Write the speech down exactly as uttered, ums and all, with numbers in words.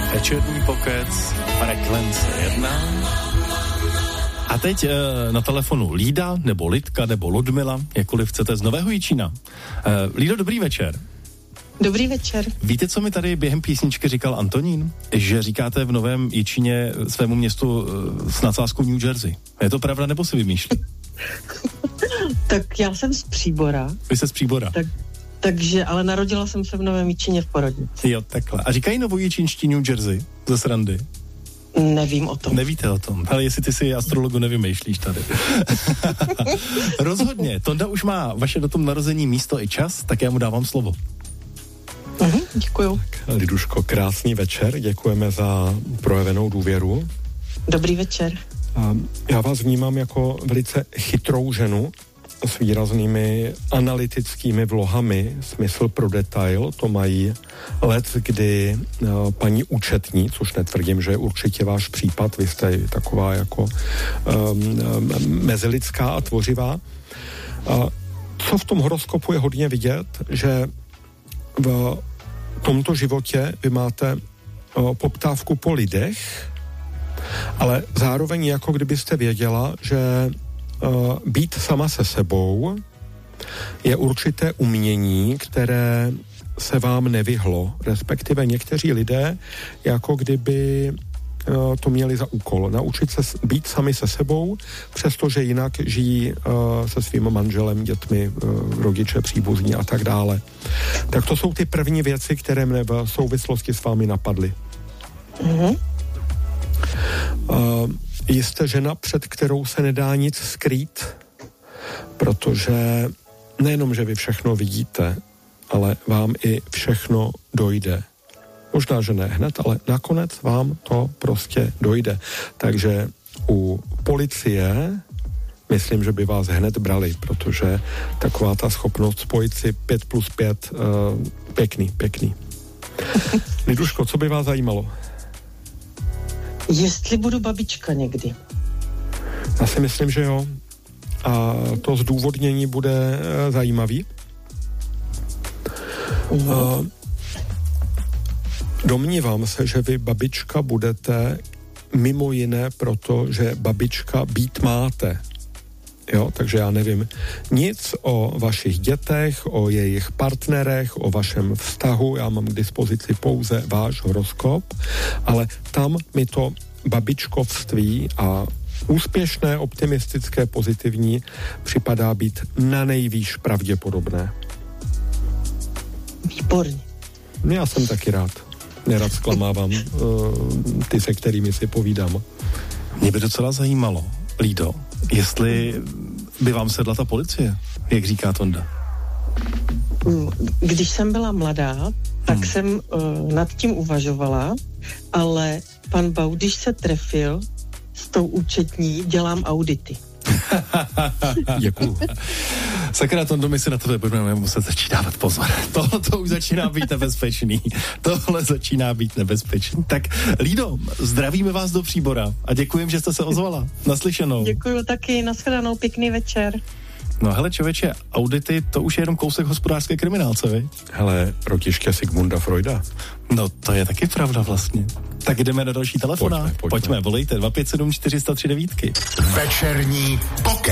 Večerní pokec, frekvence jedna. A teď e, na telefonu Lída, nebo Lidka, nebo Ludmila, jakkoliv chcete, z Nového Jičína. E, Lído, dobrý večer. Dobrý večer. Víte, co mi tady během písničky říkal Antonín? Že říkáte v Novém Jičíně svému městu e, s nadsázkou New Jersey. Je to pravda, nebo si vymýšlí? Tak já jsem z Příbora. Vy jste z Příbora. Tak, takže, ale narodila jsem se v Novém Jičíně v Porodnici. Jo, takhle. A říkají novojičínští New Jersey ze srandy? Nevím o tom. Nevíte o tom, ale jestli ty si astrologu nevymýšlíš tady. Rozhodně, Tonda už má vaše datum narození, místo i čas, tak já mu dávám slovo. Mhm, děkuju. Tak, Liduško, krásný večer, děkujeme za projevenou důvěru. Dobrý večer. Já vás vnímám jako velice chytrou ženu s výraznými analytickými vlohami, smysl pro detail, to mají let, kdy uh, paní účetní, což netvrdím, že je určitě váš případ, vy jste taková jako um, um, mezilidská a tvořivá. Uh, co v tom horoskopu je hodně vidět, že v tomto životě vy máte uh, poptávku po lidech, ale zároveň jako kdybyste věděla, že uh, být sama se sebou je určité umění, které se vám nevyhlo, respektive někteří lidé jako kdyby uh, to měli za úkol. Naučit se být sami se sebou, přestože jinak žijí uh, se svým manželem, dětmi, uh, rodiče, příbuzní a tak dále. Tak to jsou ty první věci, které mne v souvislosti s vámi napadly. Mhm. Uh, jste žena, před kterou se nedá nic skrýt, protože nejenom, že vy všechno vidíte, ale vám i všechno dojde. Možná, že ne hned, ale nakonec vám to prostě dojde. Takže u policie myslím, že by vás hned brali, protože taková ta schopnost spojit si pět plus pět, uh, pěkný, pěkný. Liduško, co by vás zajímalo? Jestli budu babička někdy. Já si myslím, že jo. A to zdůvodnění bude e, zajímavý. Uh-huh. E, domnívám se, že vy babička budete mimo jiné proto, že babička být máte. Jo, takže já nevím nic o vašich dětech, o jejich partnerech, o vašem vztahu, já mám k dispozici pouze váš horoskop, ale tam mi to babičkovství a úspěšné, optimistické, pozitivní připadá být na nejvýš pravděpodobné. Výborně. Já jsem taky rád. Nerad zklamávám uh, ty, se kterými si povídám. Mě by docela zajímalo, Lído, jestli by vám sedla ta policie, jak říká Tonda. Když jsem byla mladá, tak hmm. jsem uh, nad tím uvažovala, ale pan Baudyš se trefil s tou účetní, dělám audity. Děkuju. Sakra, Tondo, my si na to budeme muset začít dávat pozor. Tohle to už začíná být nebezpečný. Tohle začíná být nebezpečný. Tak, Lído, zdravíme vás do Příbora a děkujem, že jste se ozvala. Naslyšenou. Děkuju taky, nashledanou, pěkný večer. No hele, člověče, audity, to už je jenom kousek hospodářské kriminálce, vy? Hele, rotiška Sigmunda Freuda. No, to je taky pravda vlastně. Tak jdeme na další telefonát. Pojďme, pojďme. Pojďme, volejte dva pět sedm čtyři sta tři devítky. Večerní pokec.